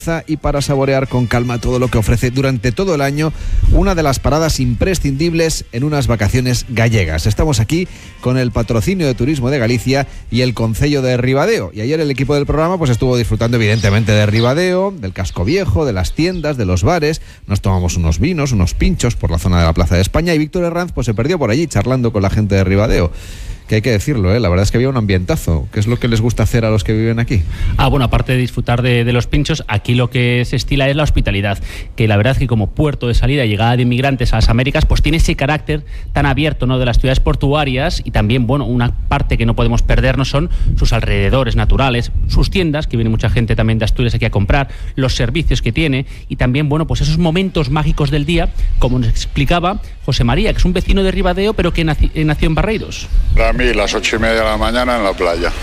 y para saborear con calma todo lo que ofrece durante todo el año una de las paradas imprescindibles en unas vacaciones gallegas. Estamos aquí con el Patrocinio de Turismo de Galicia y el Concello de Ribadeo, y ayer el equipo del programa pues estuvo disfrutando evidentemente de Ribadeo, del casco viejo, de las tiendas, de los bares. Nos tomamos unos vinos, unos pinchos por la zona de la Plaza de España, y Víctor Herranz pues se perdió por allí charlando con la gente de Ribadeo. Que hay que decirlo, la verdad es que había un ambientazo. ¿Qué es lo que les gusta hacer a los que viven aquí? Bueno, aparte de disfrutar de los pinchos, aquí lo que se estila es la hospitalidad, que la verdad es que como puerto de salida y llegada de inmigrantes a las Américas, pues tiene ese carácter tan abierto, ¿no?, de las ciudades portuarias. Y también, bueno, una parte que no podemos perdernos son sus alrededores naturales, sus tiendas, que viene mucha gente también de Asturias aquí a comprar, los servicios que tiene, y también, bueno, pues esos momentos mágicos del día, como nos explicaba José María, que es un vecino de Ribadeo, pero que nació en Barreiros. Para mí, las 8:30 de la mañana en la playa.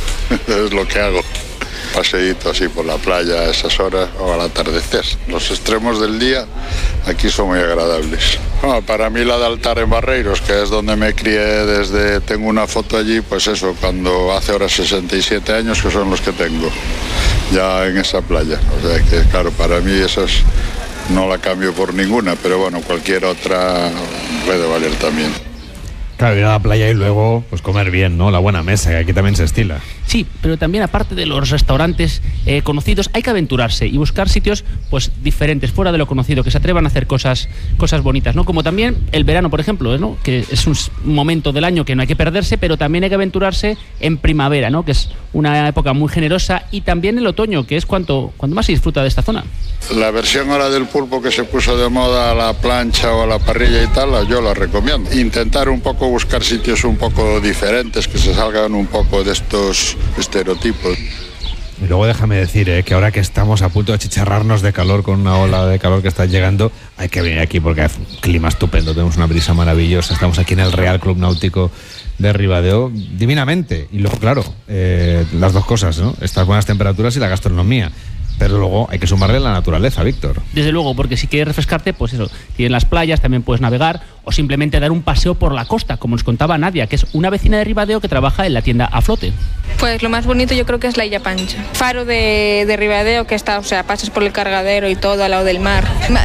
Es lo que hago. Paseíto así por la playa a esas horas o al atardecer. Los extremos del día aquí son muy agradables. Para mí la de Altar en Barreiros, que es donde me crié tengo una foto allí, pues eso, cuando hace ahora 67 años, que son los que tengo ya en esa playa. O sea que, claro, para mí esas no la cambio por ninguna, pero bueno, cualquier otra puede valer también. Claro, ir a la playa y luego pues comer bien, ¿no? La buena mesa, que aquí también se estila. Sí, pero también aparte de los restaurantes conocidos, hay que aventurarse y buscar sitios pues diferentes, fuera de lo conocido, que se atrevan a hacer cosas bonitas, ¿no? Como también el verano, por ejemplo, ¿no?, que es un momento del año que no hay que perderse, pero también hay que aventurarse en primavera, ¿no?, que es una época muy generosa, y también el otoño, que es cuando más se disfruta de esta zona. La versión ahora del pulpo que se puso de moda a la plancha o a la parrilla y tal, yo la recomiendo. Intentar un poco buscar sitios un poco diferentes, que se salgan un poco de estos estereotipos. Y luego déjame decir que ahora que estamos a punto de achicharrarnos de calor con una ola de calor que está llegando, hay que venir aquí porque hace un clima estupendo, tenemos una brisa maravillosa. Estamos aquí en el Real Club Náutico de Ribadeo divinamente. Y luego, claro, las dos cosas, ¿no?, estas buenas temperaturas y la gastronomía. Pero luego hay que sumarle la naturaleza, Víctor. Desde luego, porque si quieres refrescarte, pues eso, tienes las playas, también puedes navegar o simplemente dar un paseo por la costa, como nos contaba Nadia, que es una vecina de Ribadeo que trabaja en la tienda A Flote. Pues lo más bonito yo creo que es la Illa Pancha. Faro de Ribadeo, que está, o sea, pasas por el cargadero y todo al lado del mar.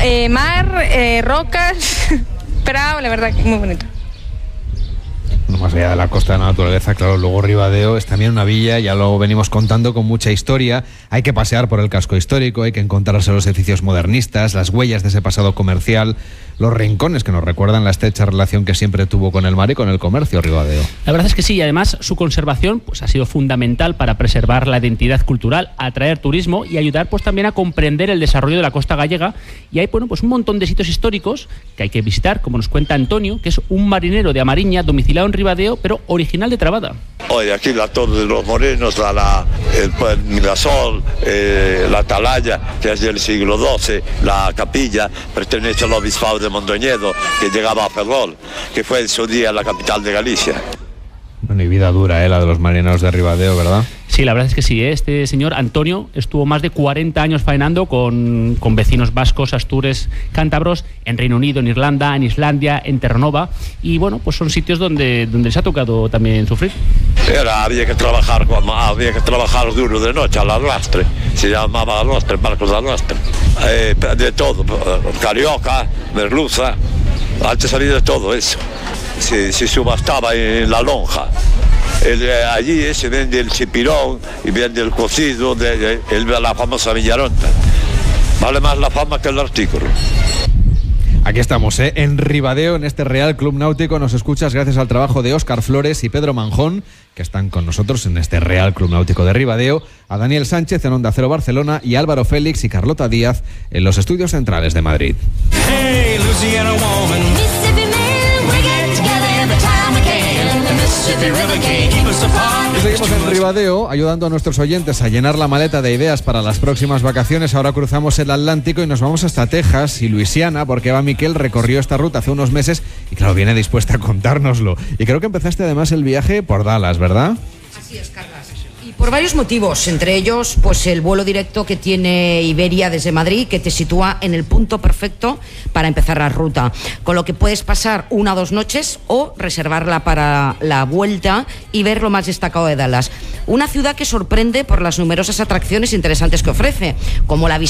Rocas, prado, la verdad que muy bonito. Más allá de la costa de la naturaleza, claro, luego Ribadeo es también una villa, ya lo venimos contando, con mucha historia. Hay que pasear por el casco histórico, hay que encontrarse los edificios modernistas, las huellas de ese pasado comercial, los rincones que nos recuerdan la estrecha relación que siempre tuvo con el mar y con el comercio Ribadeo. La verdad es que sí, y además su conservación pues ha sido fundamental para preservar la identidad cultural, atraer turismo y ayudar pues también a comprender el desarrollo de la costa gallega. Y hay, bueno, pues un montón de sitios históricos que hay que visitar, como nos cuenta Antonio, que es un marinero de Amariña domiciliado en Ribadeo, pero original de Trabada. Hoy aquí la Torre de los Morenos, el Mirasol, la Atalaya, que es del siglo XII, la capilla pertenece al obispado de Mondoñedo, que llegaba a Ferrol, que fue en su día la capital de Galicia. Bueno, y vida dura, la de los marineros de Ribadeo, ¿verdad? Sí, la verdad es que sí, este señor Antonio estuvo más de 40 años faenando con vecinos vascos, astures, cántabros, en Reino Unido, en Irlanda, en Islandia, en Terranova, y bueno, pues son sitios donde se ha tocado también sufrir. Había que trabajar duro de noche, al arrastre, se llamaba arrastre, barcos de arrastre, de todo, carioca, merluza, antes había de todo eso. Se subastaba en la lonja. Allí se vende el chipirón y vende el cocido, la famosa villaronta. Vale más la fama que el artículo. Aquí estamos, en Ribadeo, en este Real Club Náutico. Nos escuchas gracias al trabajo de Óscar Flores y Pedro Manjón, que están con nosotros en este Real Club Náutico de Ribadeo, a Daniel Sánchez en Onda Cero Barcelona y Álvaro Félix y Carlota Díaz en los estudios centrales de Madrid. Hey, Louisiana woman. Y seguimos en Ribadeo, ayudando a nuestros oyentes a llenar la maleta de ideas para las próximas vacaciones. Ahora cruzamos el Atlántico y nos vamos hasta Texas y Luisiana, porque Eva Miquel recorrió esta ruta hace unos meses y claro, viene dispuesta a contárnoslo. Y creo que empezaste además el viaje por Dallas, ¿verdad? Así es, Carlas. Y por varios motivos, entre ellos pues el vuelo directo que tiene Iberia desde Madrid, que te sitúa en el punto perfecto para empezar la ruta, con lo que puedes pasar 1 o 2 noches o reservarla para la vuelta y ver lo más destacado de Dallas. Una ciudad que sorprende por las numerosas atracciones interesantes que ofrece, como la visita